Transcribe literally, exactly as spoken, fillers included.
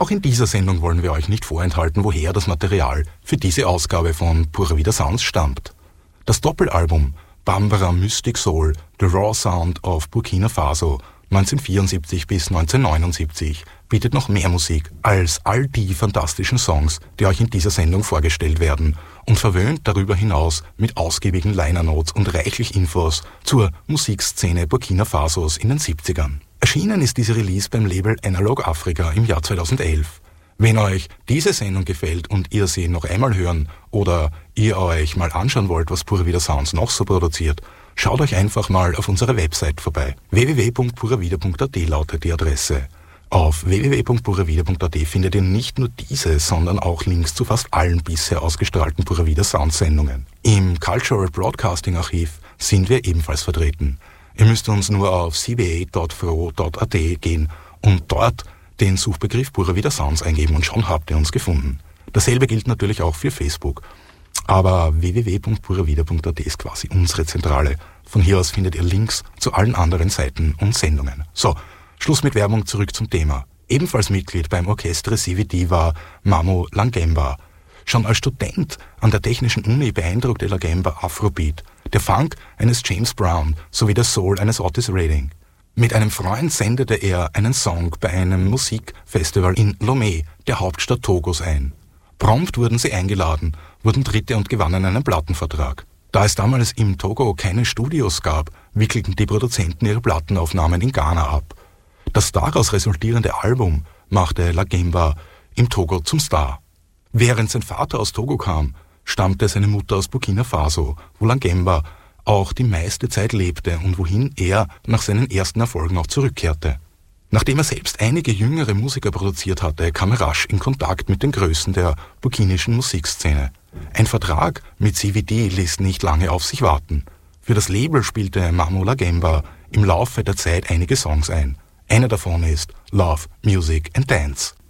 Auch in dieser Sendung wollen wir euch nicht vorenthalten, woher das Material für diese Ausgabe von Pura Vida Sounds stammt. Das Doppelalbum Bambara Mystic Soul, The Raw Sound of Burkina Faso neunzehnhundertvierundsiebzig bis neunzehnhundertneunundsiebzig bietet noch mehr Musik als all die fantastischen Songs, die euch in dieser Sendung vorgestellt werden und verwöhnt darüber hinaus mit ausgiebigen Liner Notes und reichlich Infos zur Musikszene Burkina Fasos in den siebzigern. Erschienen ist diese Release beim Label Analog Africa im Jahr zweitausendelf. Wenn euch diese Sendung gefällt und ihr sie noch einmal hören oder ihr euch mal anschauen wollt, was Pura Vida Sounds noch so produziert, schaut euch einfach mal auf unserer Website vorbei. w w w punkt puravida punkt a t lautet die Adresse. Auf w w w punkt puravida punkt a t findet ihr nicht nur diese, sondern auch Links zu fast allen bisher ausgestrahlten Pura Vida Sounds Sendungen. Im Cultural Broadcasting Archiv sind wir ebenfalls vertreten. Ihr müsst uns nur auf c b a punkt f r o punkt a t gehen und dort den Suchbegriff Pura Vida Sounds eingeben und schon habt ihr uns gefunden. Dasselbe gilt natürlich auch für Facebook. Aber w w w punkt puravida punkt a t ist quasi unsere Zentrale. Von hier aus findet ihr Links zu allen anderen Seiten und Sendungen. So, Schluss mit Werbung, zurück zum Thema. Ebenfalls Mitglied beim Orchestre C V D war Mamo Langemba. Schon als Student an der Technischen Uni beeindruckte Langemba Afrobeat, der Funk eines James Brown sowie der Soul eines Otis Redding. Mit einem Freund sendete er einen Song bei einem Musikfestival in Lomé, der Hauptstadt Togos, ein. Prompt wurden sie eingeladen, wurden Dritte und gewannen einen Plattenvertrag. Da es damals im Togo keine Studios gab, wickelten die Produzenten ihre Plattenaufnahmen in Ghana ab. Das daraus resultierende Album machte Langemba im Togo zum Star. Während sein Vater aus Togo kam, stammte seine Mutter aus Burkina Faso, wo Langemba auch die meiste Zeit lebte und wohin er nach seinen ersten Erfolgen auch zurückkehrte. Nachdem er selbst einige jüngere Musiker produziert hatte, kam er rasch in Kontakt mit den Größen der burkinischen Musikszene. Ein Vertrag mit C V D ließ nicht lange auf sich warten. Für das Label spielte Mamo Langemba im Laufe der Zeit einige Songs ein. Einer davon ist Love, Music and Dance.